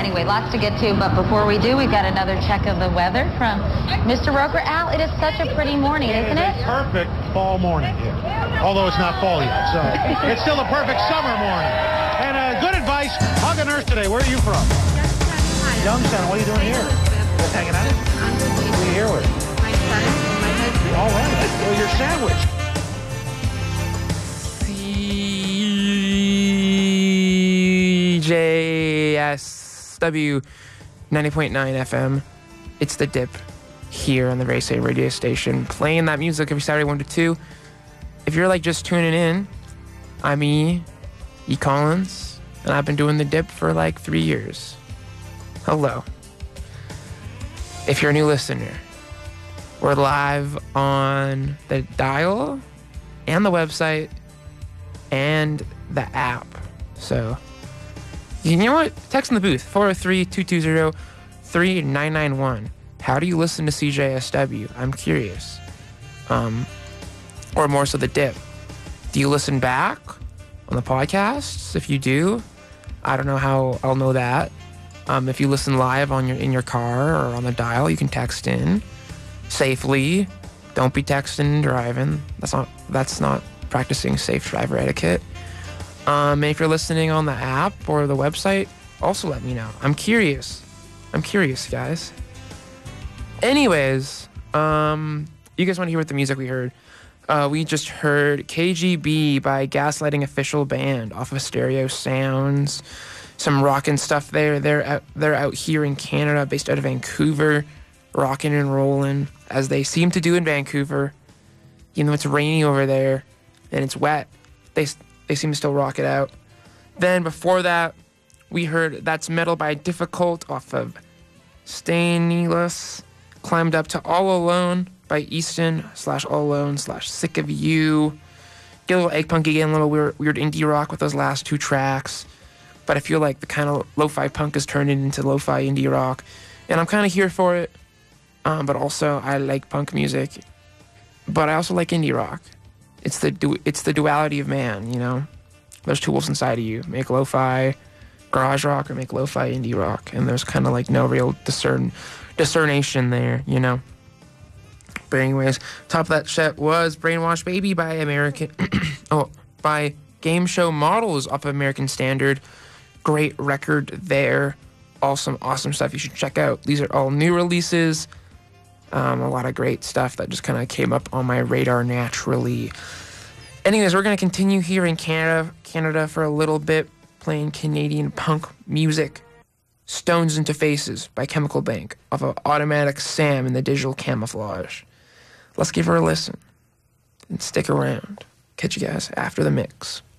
Anyway, lots to get to, but before we do, we've got another check of the weather from Mr. Roker. Al, it is such a pretty morning, isn't it? It's a perfect fall morning here. Although it's not fall yet, so it's still a perfect summer morning. And good advice, hug a nurse today. Where are you from? Youngstown. What are you doing here? Just hanging out? Who are you here with? My son and my husband. All right. Well, your sandwich. CJSW 90.9 FM. It's The Dip here on the Race A radio station, playing that music every Saturday 1 to 2. If you're like just tuning in, I'm E Collins, and I've been doing The Dip for like 3 years. Hello. If you're a new listener, we're live on the dial and the website and the app. So, you know what? Text in the booth, 403-220-3991. How do you listen to CJSW? I'm curious. Or more so The Dip. Do you listen back on the podcasts? If you do, I don't know how I'll know that. If you listen live in your car or on the dial, you can text in safely. Don't be texting and driving. That's not practicing safe driver etiquette. And if you're listening on the app or the website, also let me know. I'm curious, guys. Anyways, you guys want to hear what the music we heard? We just heard KGB by Gaslighting Official Band off of Stereo Sounds. Some rockin' stuff there. They're out here in Canada, based out of Vancouver, rockin' and rollin', as they seem to do in Vancouver. You know, it's rainy over there, and it's wet. They seem to still rock it out. Then before that, we heard That's Metal by Difficult off of Stainless. Climbed Up to All Alone by Easton/All Alone/Sick of You. Get a little egg punky, again, a little weird indie rock with those last two tracks. But I feel like the kind of lo-fi punk is turning into lo-fi indie rock. And I'm kind of here for it. But also, I like punk music. But I also like indie rock. It's the duality of man, you know? There's tools inside of you. Make lo-fi garage rock or make lo-fi indie rock. And there's kind of like no real discernation there, you know? But anyways, top of that set was Brainwash Baby by by Game Show Models off of American Standard. Great record there. Awesome stuff you should check out. These are all new releases. A lot of great stuff that just kind of came up on my radar naturally. Anyways, we're going to continue here in Canada for a little bit, playing Canadian punk music. Stones into Faces by Chemical Bank off of Automatic Sam and the Digital Camouflage. Let's give her a listen and stick around. Catch you guys after the mix.